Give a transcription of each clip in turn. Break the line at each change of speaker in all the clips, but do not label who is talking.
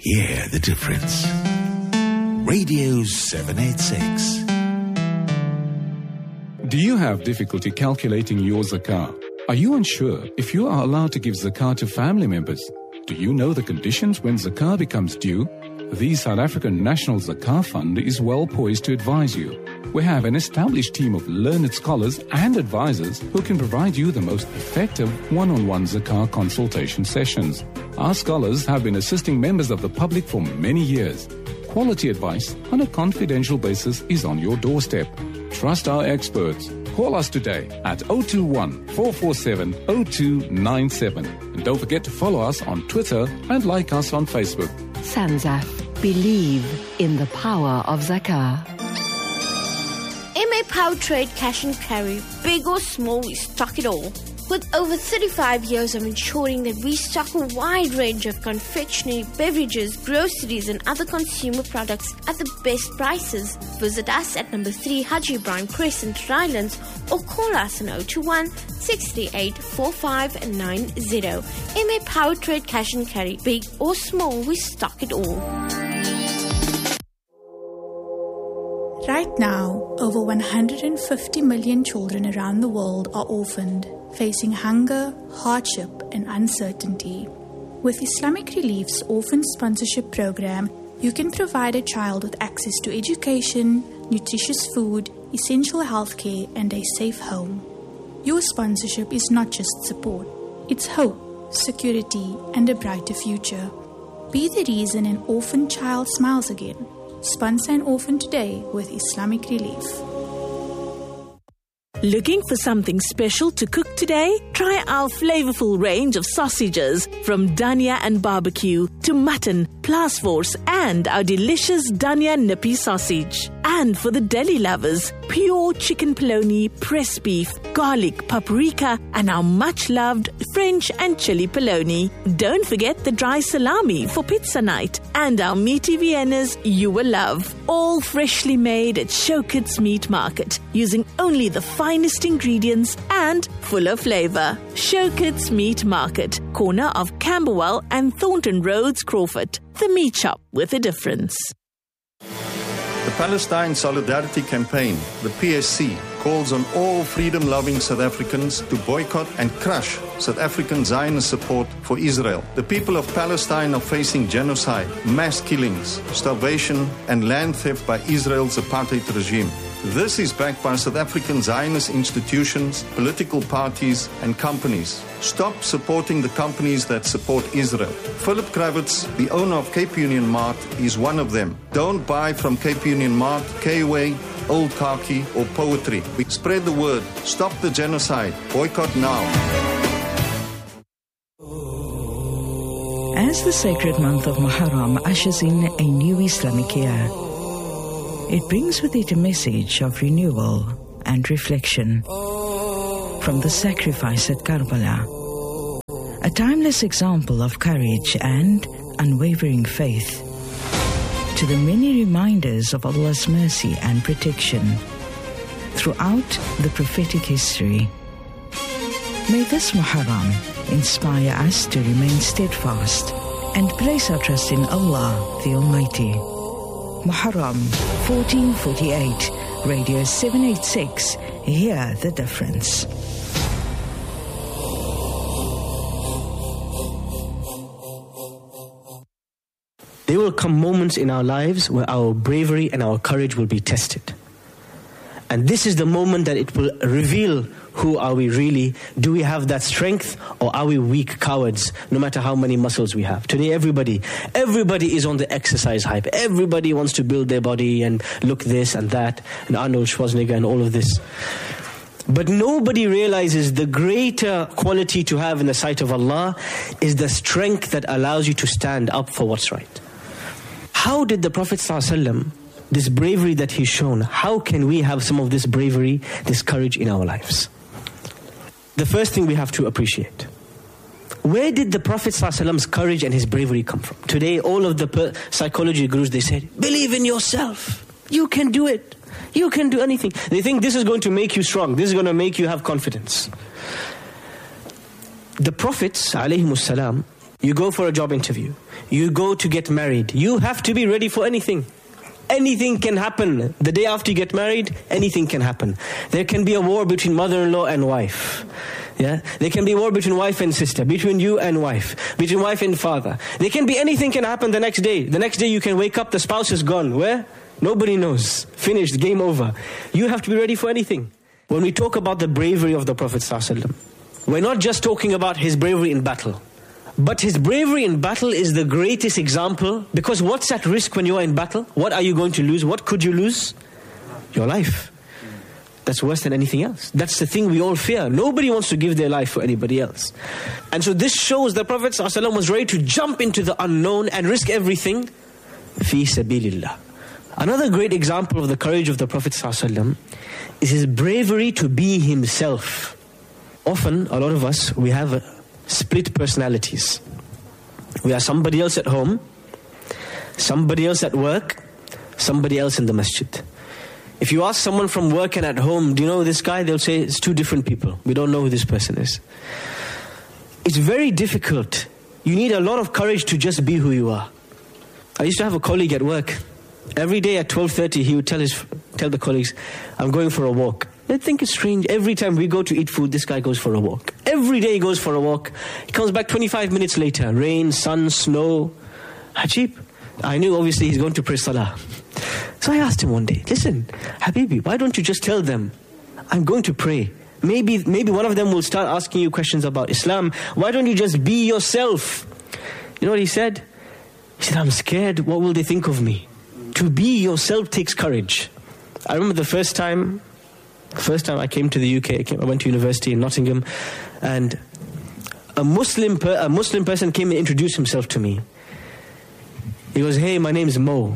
Hear the difference. Radio 786.
Do you have difficulty calculating your zakah? Are you unsure if you are allowed to give zakah to family members? Do you know the conditions when zakah becomes due? The South African National Zakah Fund is well poised to advise you. We have an established team of learned scholars and advisors who can provide you the most effective one-on-one zakah consultation sessions. Our scholars have been assisting members of the public for many years. Quality advice on a confidential basis is on your doorstep. Trust our experts. Call us today at 021-447-0297. And don't forget to follow us on Twitter and like us on Facebook.
Sanzaf. Believe in the power of zakah.
MA Power Trade Cash and Carry. Big or small, we stock it all. With over 35 years of ensuring that we stock a wide range of confectionery, beverages, groceries and other consumer products at the best prices. Visit us at number 3 Haji Ibrahim Crescent, Rylands, or call us on 021-638-4590. MA Power Trade Cash and Carry. Big or small, we stock it all.
Right now, over 150 million children around the world are orphaned, facing hunger, hardship, and uncertainty. With Islamic Relief's Orphan Sponsorship Program, you can provide a child with access to education, nutritious food, essential healthcare, and a safe home. Your sponsorship is not just support, it's hope, security, and a brighter future. Be the reason an orphan child smiles again. Sponsor an orphan today with Islamic Relief.
Looking for something special to cook today? Try our flavorful range of sausages from Dania and Barbecue to mutton, Plasforce and our delicious Dania Nippy sausage. And for the deli lovers, pure chicken polony, pressed beef, garlic, paprika and our much-loved French and chili polony. Don't forget the dry salami for pizza night and our meaty Viennas you will love. All freshly made at Showkits Meat Market using only the finest ingredients and full of flavor. Showkits Meat Market, corner of Camberwell and Thornton Roads, Crawford. The meat shop with a difference.
The Palestine Solidarity Campaign, the PSC, calls on all freedom-loving South Africans to boycott and crush South African Zionist support for Israel. The people of Palestine are facing genocide, mass killings, starvation, and land theft by Israel's apartheid regime. This is backed by South African Zionist institutions, political parties, and companies. Stop supporting the companies that support Israel. Philip Kravitz, the owner of Cape Union Mart, is one of them. Don't buy from Cape Union Mart, K-Way, Old Khaki, or Poetry. Spread the word. Stop the genocide. Boycott now.
As the sacred month of Muharram ushers in a new Islamic year, it brings with it a message of renewal and reflection. From the sacrifice at Karbala, a timeless example of courage and unwavering faith, to the many reminders of Allah's mercy and protection throughout the prophetic history. May this Muharram inspire us to remain steadfast and place our trust in Allah the Almighty. Muharram 1448, Radio 786, hear the difference.
There will come moments in our lives where our bravery and our courage will be tested. And this is the moment that it will reveal who are we really. Do we have that strength, or are we weak cowards no matter how many muscles we have? Today everybody is on the exercise hype. Everybody wants to build their body and look this and that, and Arnold Schwarzenegger and all of this. But nobody realizes the greater quality to have in the sight of Allah is the strength that allows you to stand up for what's right. How did the Prophet ﷺ, this bravery that he's shown, how can we have some of this bravery, this courage in our lives? The first thing we have to appreciate, where did the Prophet ﷺ's courage and his bravery come from? Today, all of the psychology gurus, they said, believe in yourself. You can do it. You can do anything. They think this is going to make you strong. This is going to make you have confidence. The Prophets, alayhimus salam, You go for a job interview. You go to get married. You have to be ready for anything. Anything can happen. The day after you get married, anything can happen. There can be a war between mother-in-law and wife. Yeah, there can be a war between wife and sister, between you and wife, between wife and father. There can be anything can happen the next day. The next day you can wake up, the spouse is gone. Where? Nobody knows. Finished, game over. You have to be ready for anything. When we talk about the bravery of the Prophet ﷺ, we're not just talking about his bravery in battle. But his bravery in battle is the greatest example, because what's at risk when you are in battle? What are you going to lose? What could you lose? Your life. That's worse than anything else. That's the thing we all fear. Nobody wants to give their life for anybody else. And so this shows the Prophet ﷺ was ready to jump into the unknown and risk everything. Fi sabilillah. Another great example of the courage of the Prophet ﷺ is his bravery to be himself. Often, a lot of us, we have split personalities. We are somebody else at home, somebody else at work, somebody else in the masjid. If you ask someone from work and at home, do you know this guy? They'll say it's two different people. We don't know who this person is. It's very difficult. You need a lot of courage to just be who you are. I used to have a colleague at work. Every day at 12:30 he would tell the colleagues, I'm going for a walk. They think it's strange. Every time we go to eat food, this guy goes for a walk. Every day he goes for a walk. He comes back 25 minutes later. Rain, sun, snow. Ajib. I knew obviously he's going to pray salah. So I asked him one day, listen, Habibi, why don't you just tell them, I'm going to pray. Maybe one of them will start asking you questions about Islam. Why don't you just be yourself? You know what he said? He said, I'm scared. What will they think of me? To be yourself takes courage. I remember the first time I came to the UK, I went to university in Nottingham, and a Muslim person came and introduced himself to me. He goes, hey, my name is Mo.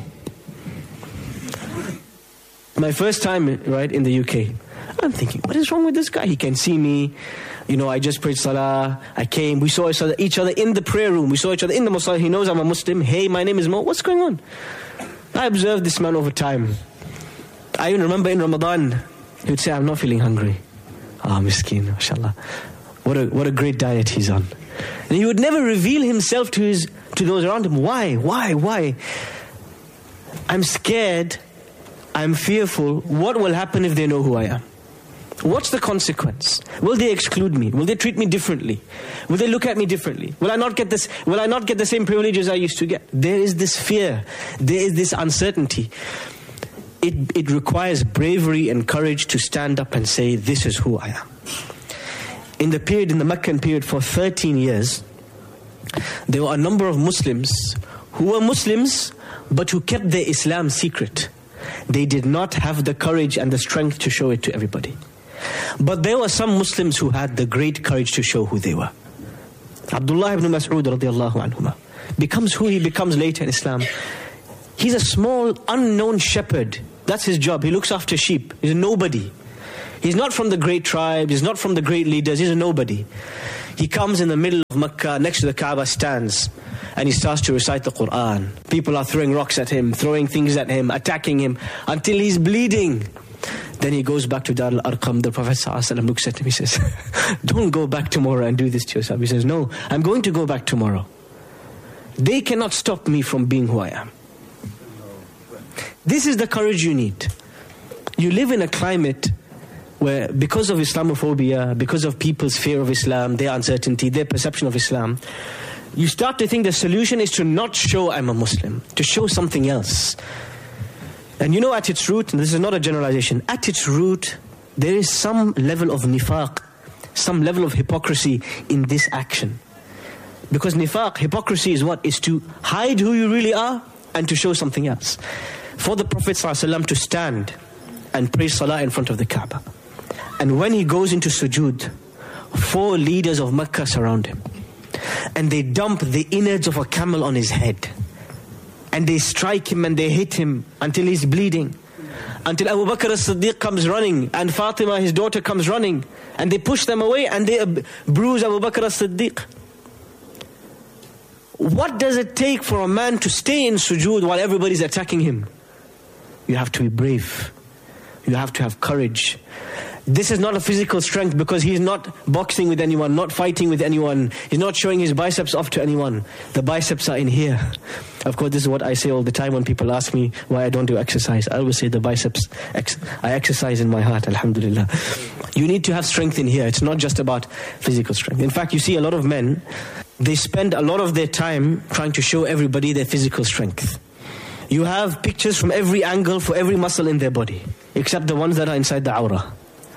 My first time, right, in the UK. I'm thinking, what is wrong with this guy? He can see me. You know, I just prayed salah. I came. We saw each other in the prayer room. We saw each other in the mosque. He knows I'm a Muslim. Hey, my name is Mo. What's going on? I observed this man over time. I even remember in Ramadan, he would say, I'm not feeling hungry. Ah, miskin, mashallah. What a great diet he's on. And he would never reveal himself to those around him. Why? I'm scared. I'm fearful. What will happen if they know who I am? What's the consequence? Will they exclude me? Will they treat me differently? Will they look at me differently? Will I not get the same privileges I used to get? There is this fear. There is this uncertainty. It requires bravery and courage to stand up and say, this is who I am. In the Meccan period, for 13 years, there were a number of Muslims who were Muslims, but who kept their Islam secret. They did not have the courage and the strength to show it to everybody. But there were some Muslims who had the great courage to show who they were. Abdullah ibn Mas'ud radiallahu anhuma becomes who he becomes later in Islam. He's a small, unknown shepherd. That's his job. He looks after sheep. He's a nobody. He's not from the great tribe. He's not from the great leaders. He's a nobody. He comes in the middle of Mecca, next to the Kaaba, stands, and he starts to recite the Quran. People are throwing rocks at him, throwing things at him, attacking him, until he's bleeding. Then he goes back to Dar al-Arqam. The Prophet ﷺ looks at him, he says, don't go back tomorrow and do this to yourself. He says, no, I'm going to go back tomorrow. They cannot stop me from being who I am. This is the courage you need. You live in a climate where, because of Islamophobia, because of people's fear of Islam, their uncertainty, their perception of Islam, you start to think the solution is to not show I'm a Muslim, to show something else. And you know, at its root, and this is not a generalization, at its root, there is some level of nifaq, some level of hypocrisy in this action. Because nifaq, hypocrisy is what? Is to hide who you really are and to show something else. For the Prophet ﷺ to stand and pray salah in front of the Kaaba. And when he goes into sujood, 4 leaders of Mecca surround him. And they dump the innards of a camel on his head. And they strike him and they hit him until he's bleeding. Until Abu Bakr as-Siddiq comes running and Fatima, his daughter, comes running. And they push them away and they bruise Abu Bakr as-Siddiq. What does it take for a man to stay in sujood while everybody's attacking him? You have to be brave. You have to have courage. This is not a physical strength because he's not boxing with anyone, not fighting with anyone. He's not showing his biceps off to anyone. The biceps are in here. Of course, this is what I say all the time when people ask me why I don't do exercise. I always say the biceps, I exercise in my heart, alhamdulillah. You need to have strength in here. It's not just about physical strength. In fact, you see a lot of men, they spend a lot of their time trying to show everybody their physical strength. You have pictures from every angle for every muscle in their body, except the ones that are inside the awrah.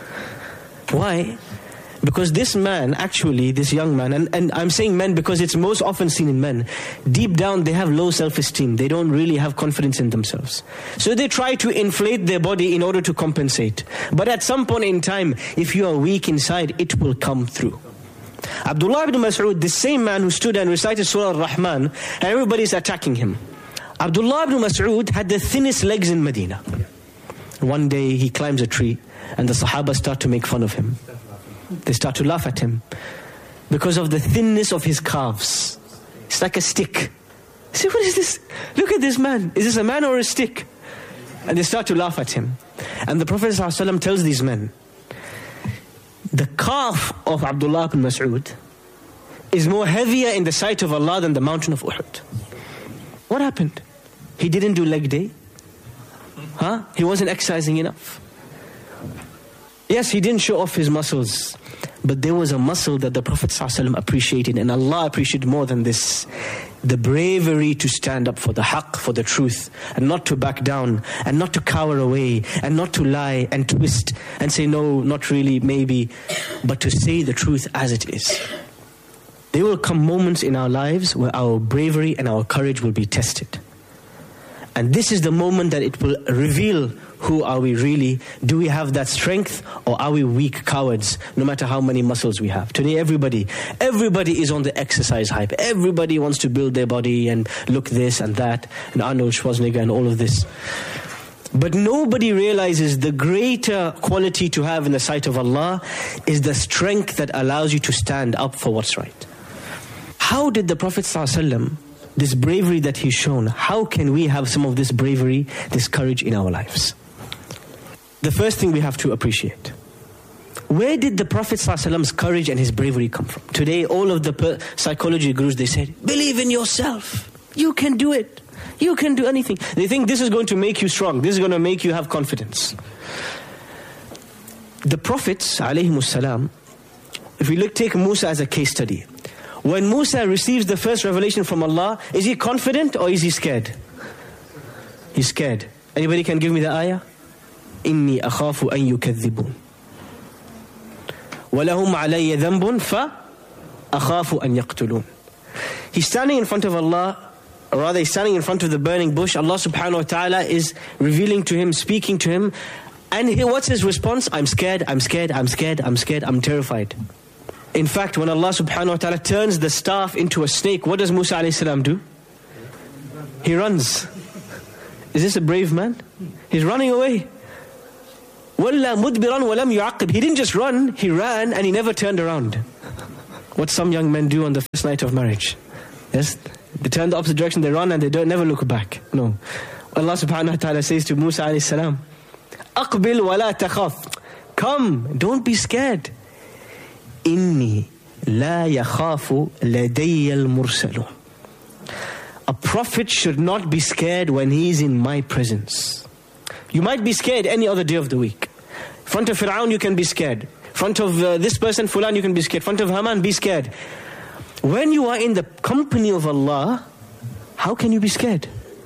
Why? Because this man, actually, this young man, and I'm saying men because it's most often seen in men, deep down they have low self-esteem. They don't really have confidence in themselves. So they try to inflate their body in order to compensate. But at some point in time, if you are weak inside, it will come through. Abdullah ibn Mas'ud, the same man who stood and recited Surah Al-Rahman, and everybody's attacking him. Abdullah ibn Mas'ud had the thinnest legs in Medina. One day he climbs a tree, and the Sahaba start to make fun of him. They start to laugh at him because of the thinness of his calves. It's like a stick. Say, what is this? Look at this man. Is this a man or a stick? And they start to laugh at him. And the Prophet ﷺ tells these men, the calf of Abdullah ibn Mas'ud is more heavier in the sight of Allah than the mountain of Uhud. What happened? He didn't do leg day. He wasn't exercising enough. Yes, he didn't show off his muscles, but there was a muscle that the Prophet ﷺ appreciated, and Allah appreciated more than this. The bravery to stand up for the haqq, for the truth, and not to back down, and not to cower away, and not to lie and twist and say no, not really, maybe, but to say the truth as it is. There will come moments in our lives where our bravery and our courage will be tested. And this is the moment that it will reveal who are we really. Do we have that strength, or are we weak cowards no matter how many muscles we have? Today everybody is on the exercise hype. Everybody wants to build their body and look this and that, and Arnold Schwarzenegger and all of this. But nobody realizes the greater quality to have in the sight of Allah is the strength that allows you to stand up for what's right. How did the Prophet ﷺ, this bravery that he's shown, how can we have some of this bravery, this courage in our lives? The first thing we have to appreciate, where did the Prophet ﷺ's courage and his bravery come from? Today, all of the psychology gurus, they said, believe in yourself. You can do it. You can do anything. They think this is going to make you strong. This is going to make you have confidence. The prophets, alayhimussalam, if we take Musa as a case study, when Musa receives the first revelation from Allah, is he confident or is he scared? He's scared. Anybody can give me the ayah? إِنِّي أَخَافُ أَن يُكَذِّبُونَ وَلَهُمْ عَلَيَّ ذَنْبٌ فَأَخَافُ أَن يَقْتُلُونَ. He's standing in front of Allah, or rather he's standing in front of the burning bush. Allah subhanahu wa ta'ala is revealing to him, speaking to him. And what's his response? I'm scared, I'm scared, I'm scared, I'm scared, I'm terrified. In fact, when Allah subhanahu wa ta'ala turns the staff into a snake, what does Musa alayhi salam do? He runs. Is this a brave man? He's running away. وَلَّا مُدْبِرًا وَلَمْ يُعَقِّبْ. He didn't just run, he ran and he never turned around. What some young men do on the first night of marriage. Yes, they turn the opposite direction, they run and they never look back. No. Allah subhanahu wa ta'ala says to Musa alayhi salam, أَقْبِلْ وَلَا تَخَافْ. Come, don't be scared. إِنِّي لَا يَخَافُ لَدَيَّ الْمُرْسَلُونَ. A prophet should not be scared when he's in my presence. You might be scared any other day of the week. In front of Fir'aun you can be scared. In front of this person, Fulan, you can be scared. In front of Haman, be scared. When you are in the company of Allah, how can you be scared?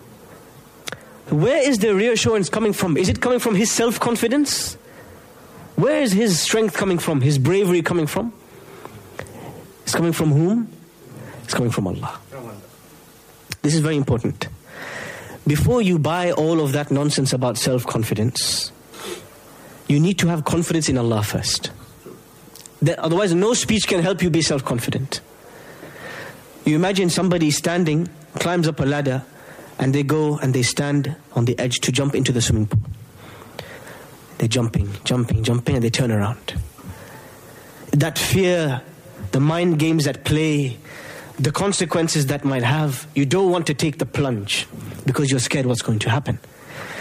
Where is the reassurance coming from? Is it coming from his self-confidence? Where is his strength coming from? His bravery coming from? It's coming from whom? It's coming from Allah. This is very important. Before you buy all of that nonsense about self-confidence, you need to have confidence in Allah first. Otherwise, no speech can help you be self-confident. You imagine somebody standing, climbs up a ladder, and they go and they stand on the edge to jump into the swimming pool. They're jumping, and they turn around. That fear, the mind games at play, the consequences that might have, you don't want to take the plunge because you're scared what's going to happen.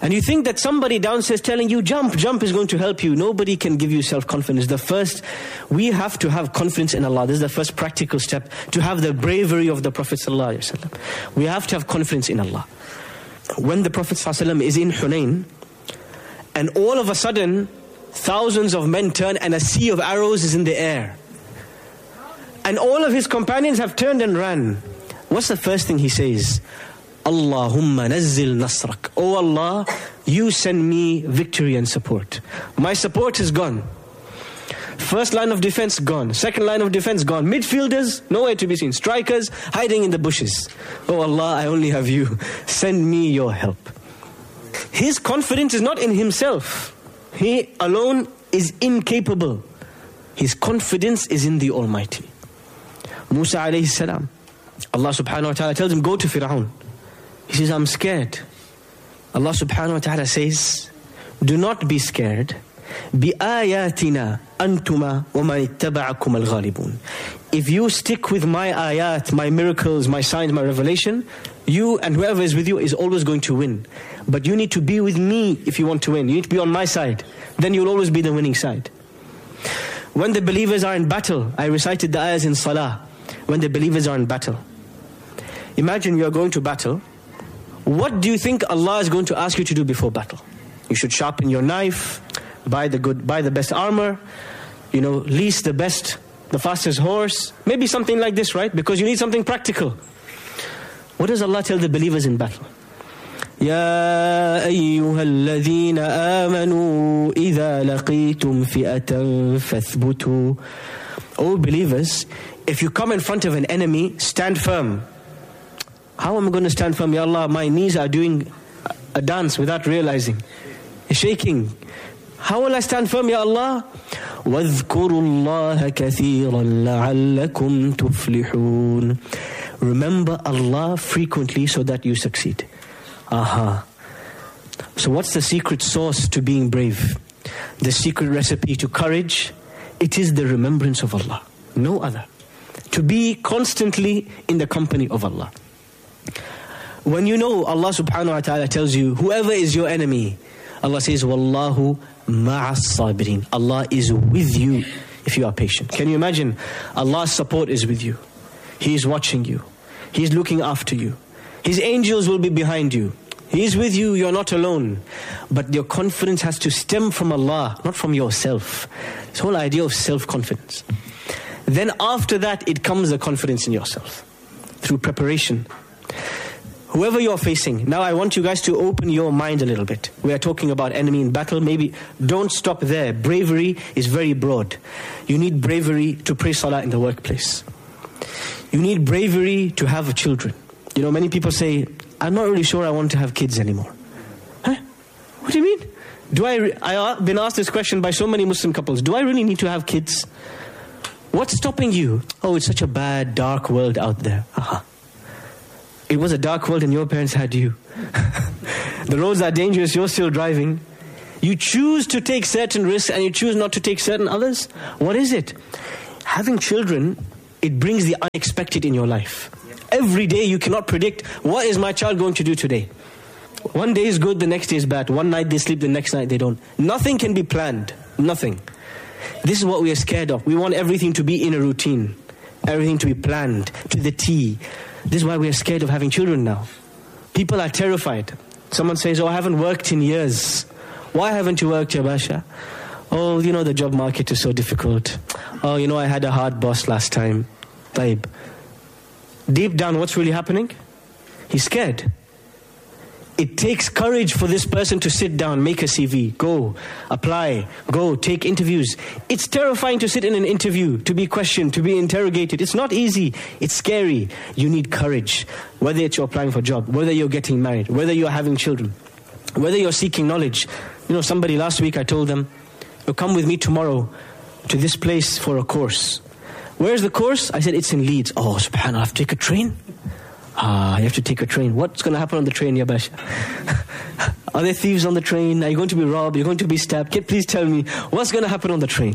And you think that somebody downstairs telling you, jump is going to help you. Nobody can give you self-confidence. We have to have confidence in Allah. This is the first practical step to have the bravery of the Prophet ﷺ. We have to have confidence in Allah. When the Prophet ﷺ is in Hunain, and all of a sudden, thousands of men turn and a sea of arrows is in the air. And all of his companions have turned and ran. What's the first thing he says? Allahumma nazzil nasrak. Oh Allah, you send me victory and support. My support is gone. First line of defense gone. Second line of defense gone. Midfielders, nowhere to be seen. Strikers, hiding in the bushes. Oh Allah, I only have you. Send me your help. His confidence is not in himself. He alone is incapable. His confidence is in the Almighty. Musa alayhi salam, Allah subhanahu wa ta'ala tells him, go to Fir'aun. He says, I'm scared. Allah subhanahu wa ta'ala says, do not be scared. بِآيَاتِنَا أَنْتُمَا وَمَنِ اتَّبَعَكُمَ الْغَالِبُونَ. If you stick with my ayat, my miracles, my signs, my revelation, you and whoever is with you is always going to win. But you need to be with me if you want to win. You need to be on my side. Then you'll always be the winning side. When the believers are in battle, I recited the ayahs in salah. When the believers are in battle, imagine you are going to battle. What do you think Allah is going to ask you to do before battle? You should sharpen your knife, buy the best armor, lease the fastest horse, maybe something like this, right? Because you need something practical. What does Allah tell the believers in battle? يا أيها الذين آمنوا إذا لقيتم فئة فاثبتوا. O believers, if you come in front of an enemy, stand firm. How am I going to stand firm? Ya Allah, my knees are doing a dance without realizing. Shaking. How will I stand firm, Ya Allah? وَاذْكُرُوا اللَّهَ كَثِيرًا لَعَلَّكُمْ تُفْلِحُونَ. Remember Allah frequently so that you succeed. Aha. So what's the secret sauce to being brave? The secret recipe to courage? It is the remembrance of Allah. No other. To be constantly in the company of Allah. When you know Allah subhanahu wa ta'ala tells you, whoever is your enemy, Allah says, Wallahu ma'as sabirin. Allah is with you if you are patient. Can you imagine? Allah's support is with you. He is watching you. He is looking after you. His angels will be behind you. He is with you, you're not alone. But your confidence has to stem from Allah, not from yourself. This whole idea of self-confidence. Then after that, it comes the confidence in yourself. Through preparation. Whoever you're facing, now I want you guys to open your mind a little bit. We are talking about enemy in battle. Maybe don't stop there. Bravery is very broad. You need bravery to pray salah in the workplace. You need bravery to have children. Many people say, I'm not really sure I want to have kids anymore. Huh? What do you mean? I've been asked this question by so many Muslim couples. Do I really need to have kids? What's stopping you? Oh, it's such a bad, dark world out there. Aha. It was a dark world and your parents had you. The roads are dangerous, you're still driving. You choose to take certain risks and you choose not to take certain others. What is it? Having children, it brings the unexpected in your life. Every day you cannot predict, what is my child going to do today? One day is good, the next day is bad. One night they sleep, the next night they don't. Nothing can be planned. Nothing. This is what we are scared of. We want everything to be in a routine. Everything to be planned to the T. This is why we are scared of having children now. People are terrified. Someone says, I haven't worked in years. Why haven't you worked, Ya Basha? Oh, the job market is so difficult. Oh, I had a hard boss last time. Taib. Deep down, what's really happening? He's scared. It takes courage for this person to sit down, make a CV, go, apply, go, take interviews. It's terrifying to sit in an interview, to be questioned, to be interrogated. It's not easy. It's scary. You need courage. Whether it's you're applying for a job, whether you're getting married, whether you're having children, whether you're seeking knowledge. Somebody last week, I told them, come with me tomorrow to this place for a course. Where's the course? I said, it's in Leeds. Oh, subhanAllah, I have to take a train? You have to take a train. What's going to happen on the train, Ya Basha? Are there thieves on the train? Are you going to be robbed? Are you going to be stabbed? Please tell me, what's going to happen on the train?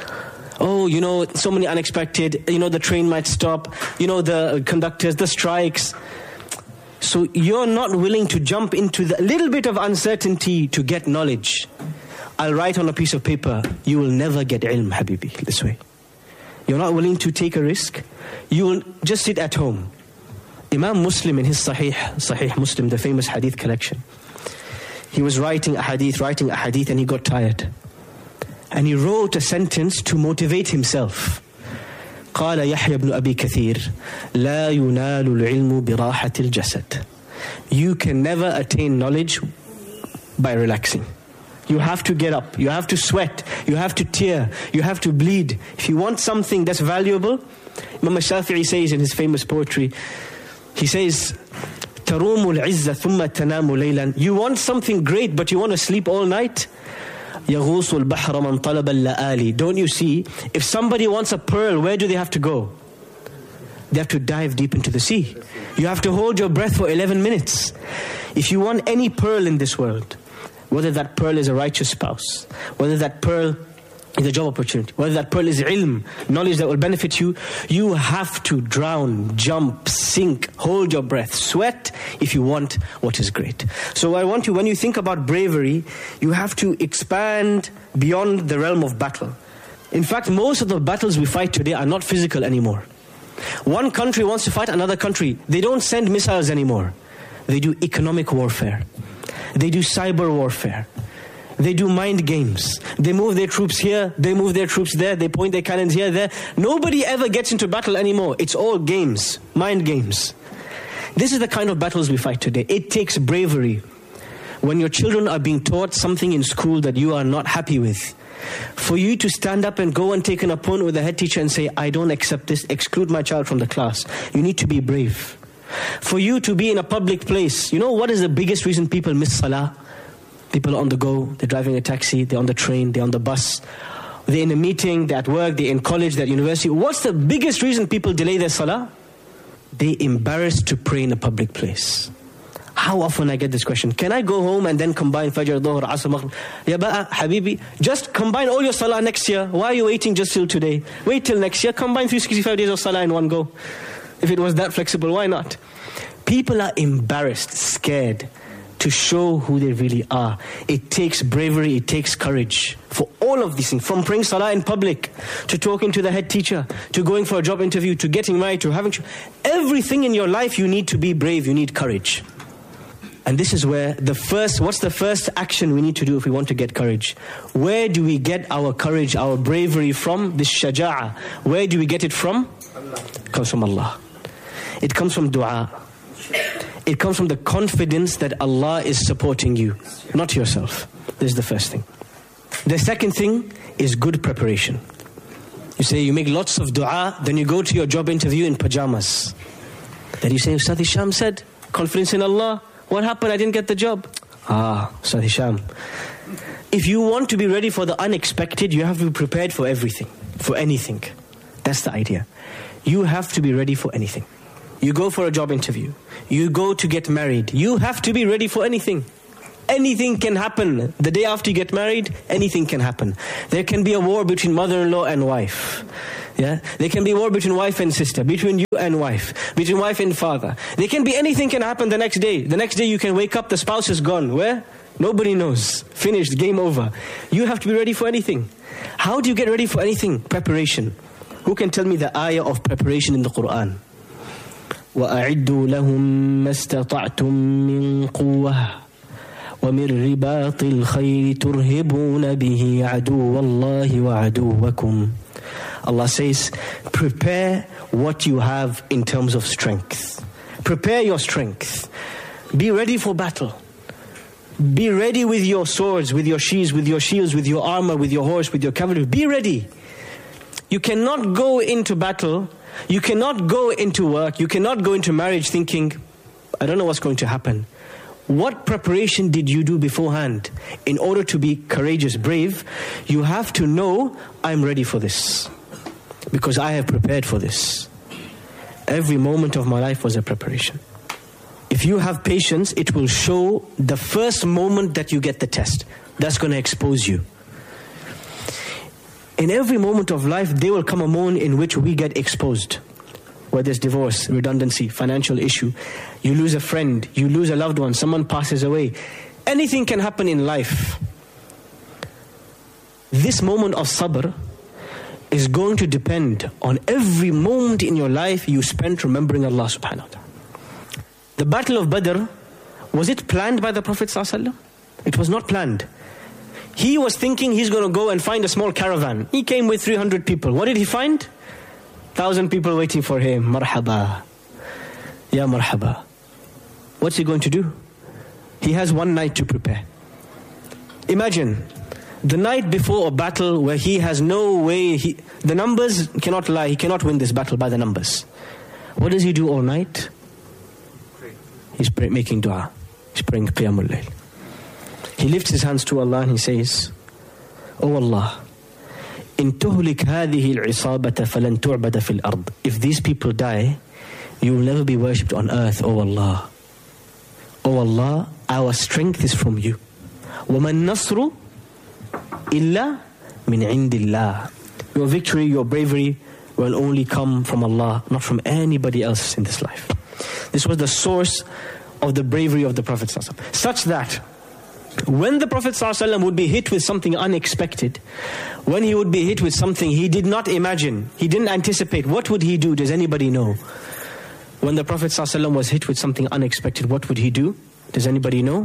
Oh, so many unexpected. The train might stop. The conductors, the strikes. So you're not willing to jump into the little bit of uncertainty to get knowledge. I'll write on a piece of paper, you will never get ilm, Habibi, this way. You're not willing to take a risk. You will just sit at home. Imam Muslim in his Sahih Muslim, the famous hadith collection, he was writing a hadith, and he got tired. And he wrote a sentence to motivate himself. قال يحيى بن أبي كثير لا ينال العلم براحة الجسد. You can never attain knowledge by relaxing. You have to get up, you have to sweat, you have to tear, you have to bleed. If you want something that's valuable, Imam Shafi'i says in his famous poetry, he says, تروم العزة ثم تنام ليلا. You want something great but you want to sleep all night? يغوص البحر من طلب اللآلي. Don't you see, if somebody wants a pearl, where do they have to go? They have to dive deep into the sea. You have to hold your breath for 11 minutes. If you want any pearl in this world, whether that pearl is a righteous spouse, whether that pearl is a job opportunity, whether that pearl is ilm, knowledge that will benefit you, you have to drown, jump, sink, hold your breath, sweat if you want what is great. So I want you, when you think about bravery, you have to expand beyond the realm of battle. In fact, most of the battles we fight today are not physical anymore. One country wants to fight another country. They don't send missiles anymore. They do economic warfare. They do cyber warfare. They do mind games. They move their troops here, they move their troops there, they point their cannons here, there. Nobody ever gets into battle anymore. It's all games, mind games. This is the kind of battles we fight today. It takes bravery. When your children are being taught something in school that you are not happy with, for you to stand up and go and take an opponent with the head teacher and say, I don't accept this, exclude my child from the class. You need to be brave. For you to be in a public place, you know what is the biggest reason people miss salah? People are on the go, they're driving a taxi, they're on the train, they're on the bus, they're in a meeting, they're at work, they're in college, they're at university. What's the biggest reason people delay their salah? They're embarrassed to pray in a public place. How often I get this question, can I go home and then combine Fajr, Dhuhr, Asr, Maghrib? Ya ba'a, Habibi, just combine all your salah next year. Why are you waiting just till today? Wait till next year, combine 365 days of salah in one go. If it was that flexible, why not? People are embarrassed, scared to show who they really are. It takes bravery, it takes courage for all of these things, from praying salah in public, to talking to the head teacher, to going for a job interview, to getting married, to having everything in your life. You need to be brave, you need courage. And this is where what's the first action we need to do if we want to get courage? Where do we get our courage, our bravery from? This shaja'ah. Where do we get it from? It comes from Allah. It comes from dua. It comes from the confidence that Allah is supporting you, not yourself. This is the first thing. The second thing is good preparation. You say you make lots of dua, then you go to your job interview in pajamas. Then you say, Ustad Hisham said, confidence in Allah. What happened? I didn't get the job. Ustad Hisham. If you want to be ready for the unexpected, you have to be prepared for everything, for anything. That's the idea. You have to be ready for anything. You go for a job interview. You go to get married. You have to be ready for anything. Anything can happen. The day after you get married, anything can happen. There can be a war between mother-in-law and wife. Yeah, there can be war between wife and sister, between you and wife, between wife and father. There can be anything can happen the next day. The next day you can wake up, the spouse is gone. Where? Nobody knows. Finished, game over. You have to be ready for anything. How do you get ready for anything? Preparation. Who can tell me the ayah of preparation in the Quran? وَأَعِدُّوا لَهُم مَّا اسْتَطَعْتُم مِّن قُوَّةٍ وَمِن رِّبَاطِ الْخَيْلِ تُرْهِبُونَ بِهِ عَدُوَّ اللَّهِ وَعَدُوَّكُمْ. Allah says, prepare what you have in terms of strength. Prepare your strength. Be ready for battle. Be ready with your swords, with your shields, with your armor, with your horse, with your cavalry. Be ready. You cannot go into battle, you cannot go into work, you cannot go into marriage thinking, I don't know what's going to happen. What preparation did you do beforehand? In order to be courageous, brave, you have to know, I'm ready for this. Because I have prepared for this. Every moment of my life was a preparation. If you have patience, it will show the first moment that you get the test. That's going to expose you. In every moment of life, there will come a moment in which we get exposed. whether it's divorce, redundancy, financial issue, you lose a friend, you lose a loved one, someone passes away. Anything can happen in life. This moment of sabr is going to depend on every moment in your life you spent remembering Allah subhanahu wa ta'ala. The Battle of Badr, was it planned by the Prophet ﷺ? It was not planned. He was thinking he's going to go and find a small caravan. He came with 300 people. What did he find? 1,000 people waiting for him. Marhaba. Ya marhaba. What's he going to do? He has one night to prepare. Imagine, the night before a battle where he has no way, the numbers cannot lie, he cannot win this battle by the numbers. What does he do all night? He's making dua. He's praying Qiyamul Layl. He lifts his hands to Allah and he says, "Oh Allah, in tuhlik hadhihi al-isabata falan tu'bada fil ard." If these people die, you will never be worshipped on earth, oh Allah. Oh Allah, our strength is from you. وَمَا النَّصْرُ إِلَّا مِنْ عِنْدِ اللَّهِ. Your victory, your bravery will only come from Allah, not from anybody else in this life. This was the source of the bravery of the Prophet ﷺ. Such that when the Prophet ﷺ would be hit with something unexpected, when he would be hit with something he did not imagine, he didn't anticipate, what would he do? Does anybody know? When the Prophet ﷺ was hit with something unexpected, what would he do? Does anybody know?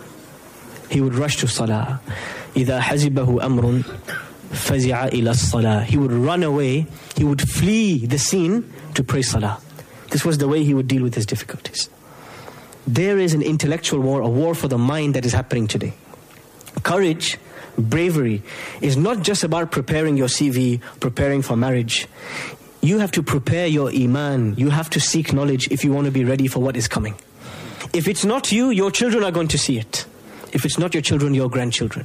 He would rush to salah. إِذَا حَزِبَهُ أَمْرٌ فَزِعَ إِلَى الصَّلَاةِ. He would run away, he would flee the scene to pray salah. This was the way he would deal with his difficulties. There is an intellectual war, a war for the mind that is happening today. Courage, bravery is not just about preparing your CV, preparing for marriage. You have to prepare your iman. You have to seek knowledge if you want to be ready for what is coming. If it's not you, your children are going to see it. If it's not your children, your grandchildren.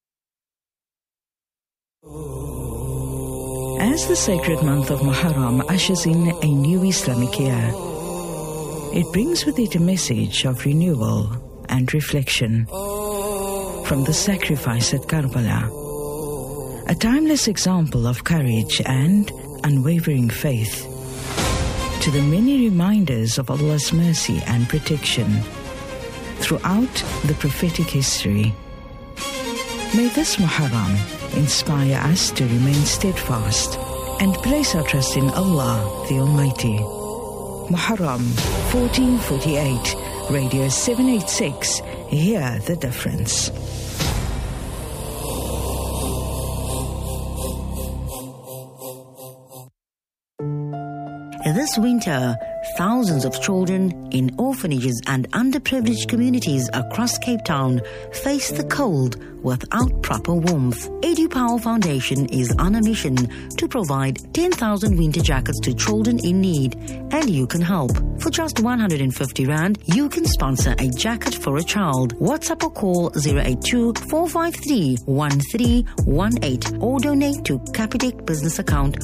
As the sacred month of Muharram ushers in a new Islamic year, it brings with it a message of renewal and reflection. From the sacrifice at Karbala, a timeless example of courage and unwavering faith, to the many reminders of Allah's mercy and protection throughout the prophetic history. May this Muharram inspire us to remain steadfast and place our trust in Allah the Almighty. Muharram 1448, Radio 786, hear the difference.
This winter, thousands of children in orphanages and underprivileged communities across Cape Town face the cold without proper warmth. EduPower Foundation is on a mission to provide 10,000 winter jackets to children in need, and you can help. For just 150 Rand, you can sponsor a jacket for a child. WhatsApp or call 082-453-1318 or donate to Capitec business account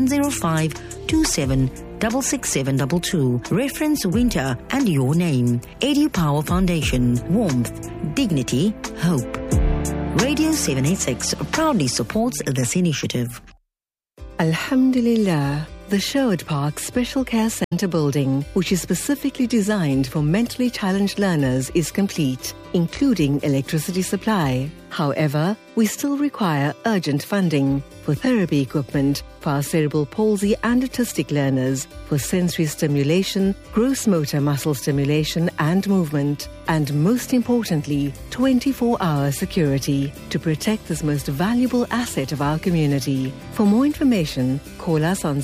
10527666722. Reference winter and your name. EduPower Foundation. Warmth, dignity, hope. Radio 786 proudly supports this initiative.
Alhamdulillah, the Sherwood Park Special Care Centre building, which is specifically designed for mentally challenged learners, is complete, including electricity supply. However, we still require urgent funding for therapy equipment for our cerebral palsy and autistic learners, for sensory stimulation, gross motor muscle stimulation and movement, and most importantly, 24-hour security to protect this most valuable asset of our community. For more information, call us on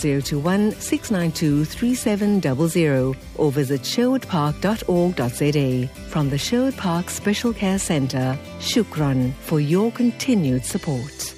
021-692-3700 or visit sherwoodpark.org.za. From the Sherwood Park Special Care Centre, Shukran for your continued support.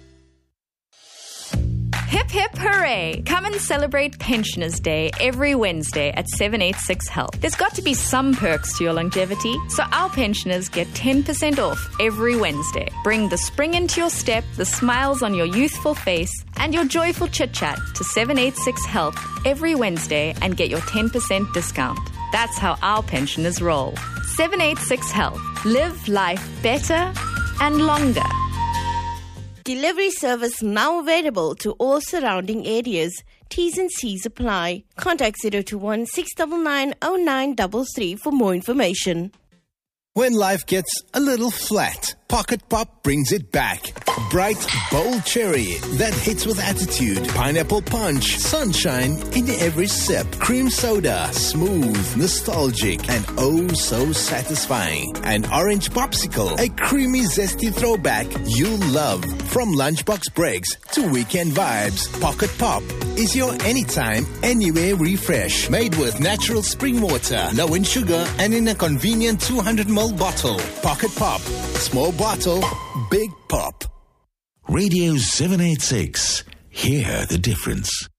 Hip hip hooray! Come and celebrate Pensioners Day every Wednesday at 786 Health. There's got to be some perks to your longevity, so our pensioners get 10% off every Wednesday. Bring the spring into your step, the smiles on your youthful face, and your joyful chit-chat to 786 Health every Wednesday and get your 10% discount. That's how our pensioners roll. 786 Health. Live life better and longer.
Delivery service now available to all surrounding areas. T's and C's apply. Contact 021 699 0933 for more information.
When life gets a little flat, Pocket Pop brings it back. Bright, bold cherry that hits with attitude. Pineapple punch, sunshine in every sip. Cream soda, smooth, nostalgic, and oh so satisfying. An orange popsicle, a creamy, zesty throwback you'll love. From lunchbox breaks to weekend vibes, Pocket Pop is your anytime, anywhere refresh. Made with natural spring water, low in sugar, and in a convenient 200ml bottle. Pocket Pop. Small bottle, big pop.
Radio 786. Hear the difference.